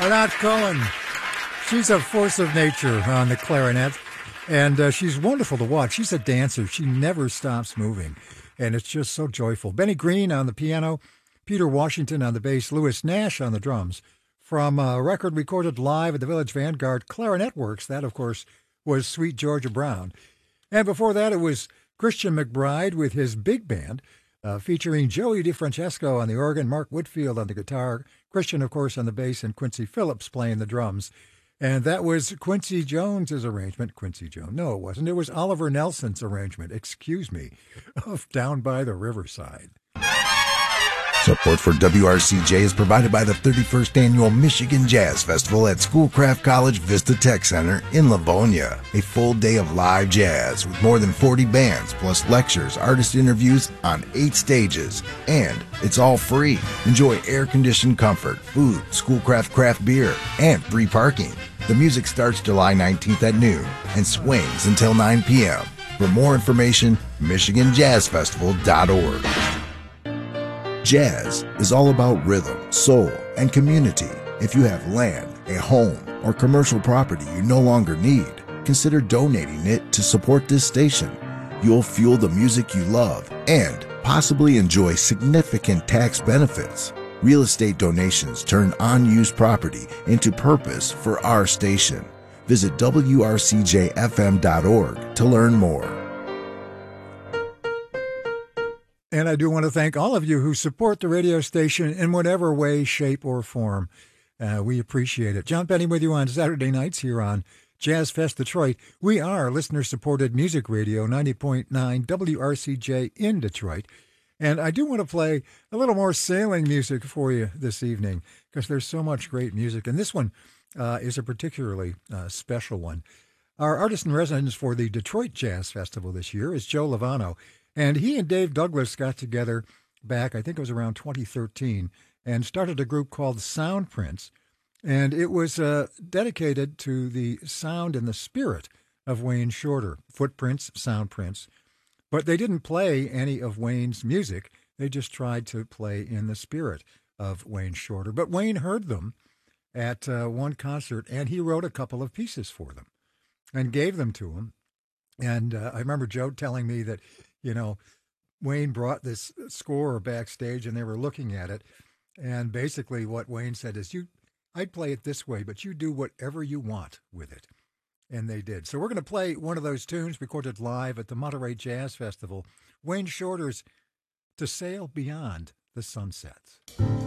Anat Cohen. She's a force of nature on the clarinet, and she's wonderful to watch. She's a dancer. She never stops moving, and it's just so joyful. Benny Green on the piano, Peter Washington on the bass, Louis Nash on the drums. From a record recorded live at the Village Vanguard Clarinet Works, that, of course, was Sweet Georgia Brown. And before that, it was Christian McBride with his big band, featuring Joey DeFrancesco on the organ, Mark Whitfield on the guitar, Christian, of course, on the bass, and Quincy Phillips playing the drums. And that was Quincy Jones's arrangement. Quincy Jones. No, it wasn't. It was Oliver Nelson's arrangement, excuse me, of Down by the Riverside. Support for WRCJ is provided by the 31st Annual Michigan Jazz Festival at Schoolcraft College Vista Tech Center in Livonia. A full day of live jazz with more than 40 bands, plus lectures, artist interviews on 8 stages. And it's all free. Enjoy air-conditioned comfort, food, Schoolcraft craft beer, and free parking. The music starts July 19th at noon and swings until 9 p.m. For more information, MichiganJazzFestival.org. Jazz is all about rhythm, soul, and community. If you have land, a home, or commercial property you no longer need, consider donating it to support this station. You'll fuel the music you love and possibly enjoy significant tax benefits. Real estate donations turn unused property into purpose for our station. Visit WRCJFM.org to learn more. And I do want to thank all of you who support the radio station in whatever way, shape, or form. We appreciate it. John Penny with you on Saturday nights here on Jazz Fest Detroit. We are listener-supported music radio, 90.9 WRCJ in Detroit. And I do want to play a little more sailing music for you this evening because there's so much great music. And this one is a particularly special one. Our artist in residence for the Detroit Jazz Festival this year is Joe Lovano. And he and Dave Douglas got together back, I think it was around 2013, and started a group called Sound Prints. And it was dedicated to the sound and the spirit of Wayne Shorter, Footprints, Sound Prints. But they didn't play any of Wayne's music. They just tried to play in the spirit of Wayne Shorter. But Wayne heard them at one concert, and he wrote a couple of pieces for them and gave them to him. And I remember Joe telling me that, you know, Wayne brought this score backstage and they were looking at it. And basically what Wayne said is, I'd play it this way, but you do whatever you want with it. And they did. So we're going to play one of those tunes recorded live at the Monterey Jazz Festival, Wayne Shorter's To Sail Beyond the Sunsets.